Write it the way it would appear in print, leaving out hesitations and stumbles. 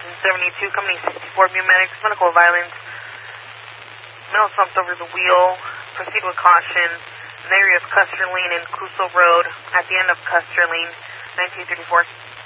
1972, Company 64, Medics, medical violence. Male slumped over the wheel. Proceed with caution. In the area of Custer Lane and Crusoe Road at the end of Custer Lane, 1934.